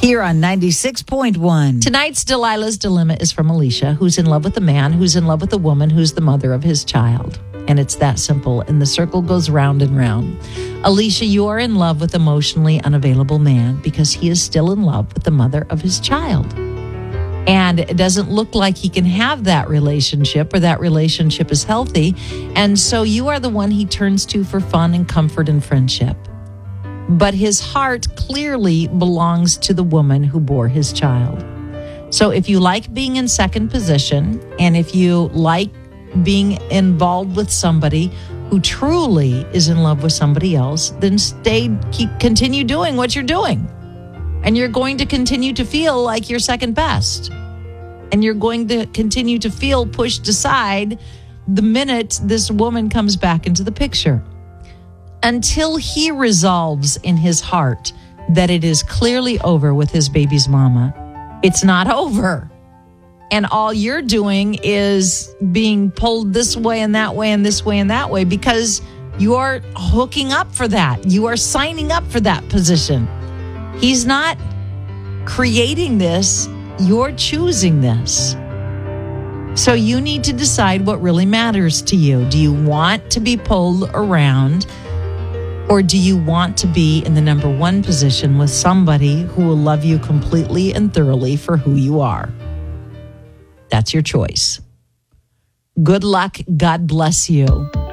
Here on 96.1. Tonight's Delilah's Dilemma is from Alicia, who's in love with a man, who's in love with a woman, who's the mother of his child. And it's that simple, and the circle goes round and round. Alicia, you are in love with emotionally unavailable man because he is still in love with the mother of his child. And it doesn't look like he can have that relationship, or that relationship is healthy. And so you are the one he turns to for fun and comfort and friendship. But his heart clearly belongs to the woman who bore his child. So if you like being in second position, and if you like being involved with somebody who truly is in love with somebody else, then continue doing what you're doing. And you're going to continue to feel like you're second best. And you're going to continue to feel pushed aside the minute this woman comes back into the picture. Until he resolves in his heart that it is clearly over with his baby's mama, it's not over. And all you're doing is being pulled this way and that way and this way and that way because you are hooking up for that. You are signing up for that position. He's not creating this. You're choosing this. So you need to decide what really matters to you. Do you want to be pulled around, or do you want to be in the number one position with somebody who will love you completely and thoroughly for who you are? That's your choice. Good luck. God bless you.